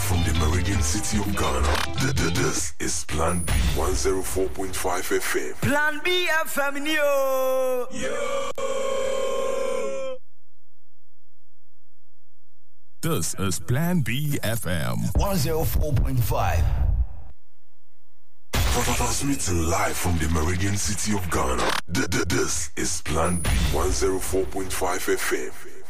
from the Meridian City of Ghana. This is Plan B 104.5 FM. Plan B FM, yo! This is Plan B FM 104.5. Transmitting live from the Meridian City of Ghana. This is Plan B 104.5 FM.